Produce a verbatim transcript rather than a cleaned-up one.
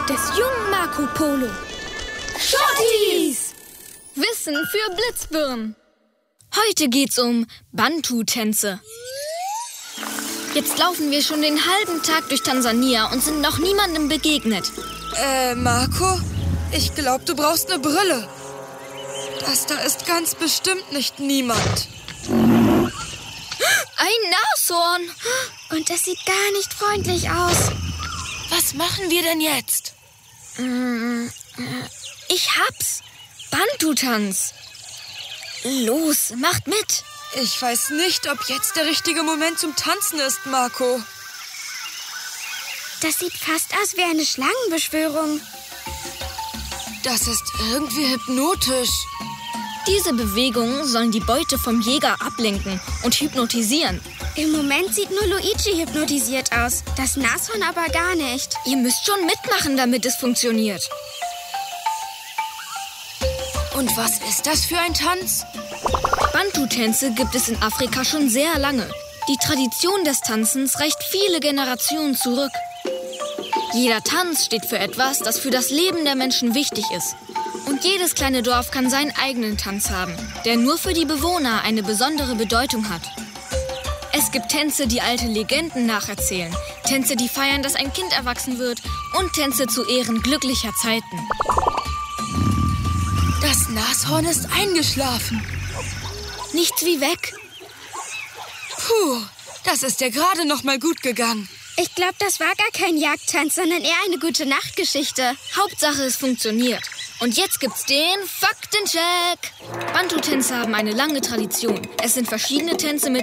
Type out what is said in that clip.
des jungen Marco Polo. Shorties! Wissen für Blitzbirnen. Heute geht's um Bantu-Tänze. Jetzt laufen wir schon den halben Tag durch Tansania und sind noch niemandem begegnet. Äh, Marco? Ich glaube, du brauchst eine Brille. Das da ist ganz bestimmt nicht niemand. Ein Nashorn. Und es sieht gar nicht freundlich aus. Was machen wir denn jetzt? Ich hab's. Bantu-Tanz. Los, macht mit. Ich weiß nicht, ob jetzt der richtige Moment zum Tanzen ist, Marco. Das sieht fast aus wie eine Schlangenbeschwörung. Das ist irgendwie hypnotisch. Diese Bewegungen sollen die Beute vom Jäger ablenken und hypnotisieren. Im Moment sieht nur Luigi hypnotisiert aus, das Nashorn aber gar nicht. Ihr müsst schon mitmachen, damit es funktioniert. Und was ist das für ein Tanz? Bantu-Tänze gibt es in Afrika schon sehr lange. Die Tradition des Tanzens reicht viele Generationen zurück. Jeder Tanz steht für etwas, das für das Leben der Menschen wichtig ist. Und jedes kleine Dorf kann seinen eigenen Tanz haben, der nur für die Bewohner eine besondere Bedeutung hat. Es gibt Tänze, die alte Legenden nacherzählen, Tänze, die feiern, dass ein Kind erwachsen wird und Tänze zu Ehren glücklicher Zeiten. Das Nashorn ist eingeschlafen. Nichts wie weg. Puh, das ist ja gerade noch mal gut gegangen. Ich glaube, das war gar kein Jagdtanz, sondern eher eine Gute-Nacht-Geschichte. Hauptsache, es funktioniert. Und jetzt gibt's den Faktencheck. Bantu-Tänze haben eine lange Tradition. Es sind verschiedene Tänze mit